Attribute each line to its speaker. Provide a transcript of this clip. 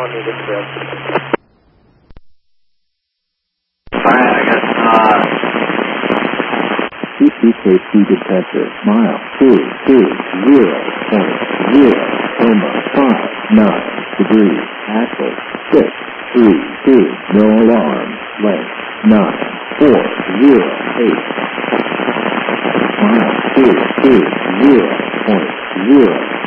Speaker 1: on me, this Bill.
Speaker 2: Alright, I got
Speaker 3: CCKC detector, mile 220.059 degrees, axle 632, no alarm, length 9408. Mile 220.0